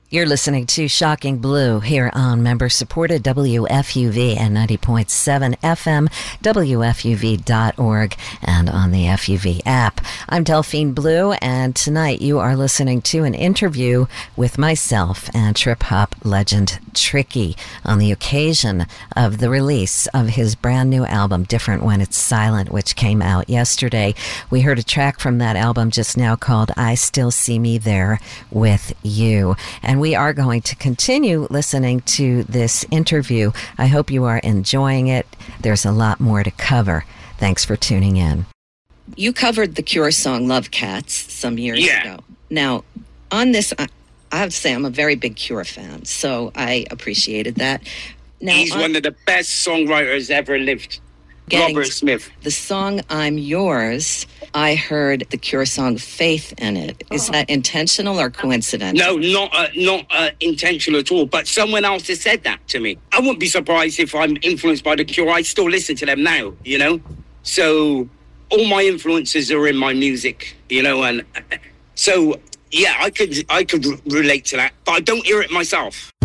You're listening to Shocking Blue here on member-supported WFUV and 90.7 FM, WFUV.org, and on the FUV app. I'm Delphine Blue, and tonight you are listening to an interview with myself and trip-hop legend Tricky on the occasion of the release of his brand new album, Different When It's Silent, which came out yesterday. We heard a track from that album just now called I Still See Me There With You. And we are going to continue listening to this interview. I hope you are enjoying it. There's a lot more to cover. Thanks for tuning in. You covered the Cure song Love Cats some years ago. Now, on this, I have to say I'm a very big Cure fan, so I appreciated that. Now, he's one of the best songwriters ever lived. Robert Smith. The song I'm Yours, I heard the Cure song Faith in it. Is that intentional or coincidental? No, not intentional at all. But someone else has said that to me. I wouldn't be surprised if I'm influenced by the Cure. I still listen to them now, you know? So all my influences are in my music, you know? And so, yeah, I could relate to that. But I don't hear it myself.